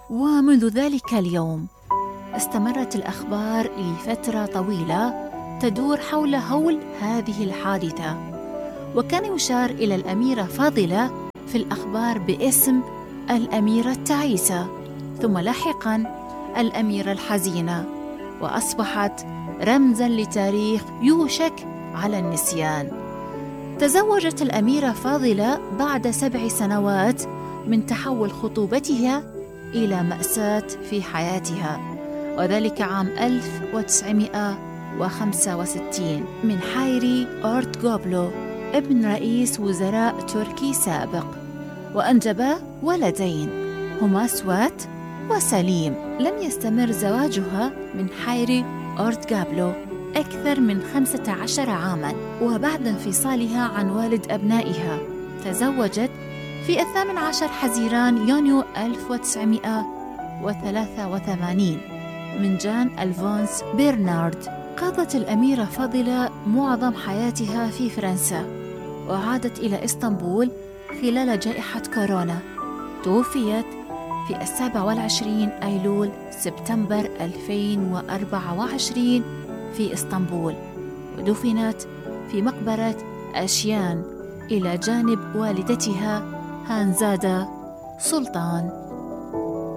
ومنذ ذلك اليوم استمرت الأخبار لفترة طويلة تدور حول هول هذه الحادثة، وكان يشار إلى الأميرة فاضلة في الأخبار باسم الأميرة التعيسة، ثم لاحقاً الأميرة الحزينة، وأصبحت رمزاً لتاريخ يوشك على النسيان. تزوجت الأميرة فاضلة بعد 7 سنوات من تحول خطوبتها إلى مأساة في حياتها، وذلك عام 1965 من حايري أورتغوغلو ابن رئيس وزراء تركي سابق، وأنجبا ولدين هما سوات وسليم. لم يستمر زواجها من حايري أورتغوغلو أكثر من 15 عاماً، وبعد انفصالها عن والد أبنائها تزوجت في 18 حزيران يونيو 1983 من جان ألفونس برنارد. قضت الأميرة فاضلة معظم حياتها في فرنسا، وعادت إلى إسطنبول خلال جائحة كورونا. توفيت في 27 أيلول سبتمبر 2024 في إسطنبول، ودفنت في مقبرة أشيان إلى جانب والدتها هانزادة سلطان.